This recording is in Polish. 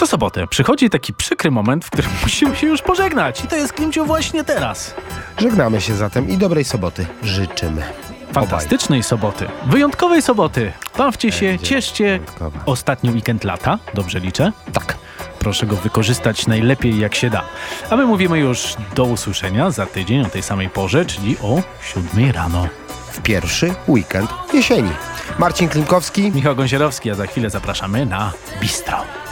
Co sobotę przychodzi taki przykry moment, w którym musimy się już pożegnać. I to jest, Klimciu, właśnie teraz. Żegnamy się zatem i dobrej soboty życzymy. Fantastycznej soboty, wyjątkowej soboty. Bawcie się, Będzie cieszcie. wyjątkowa. Ostatni weekend lata, dobrze liczę? Tak. Proszę go wykorzystać najlepiej jak się da. A my mówimy już do usłyszenia za tydzień o tej samej porze, czyli o 7 rano. W pierwszy weekend jesieni. Marcin Klimkowski. Michał Gąsierowski, a za chwilę zapraszamy na Bistro.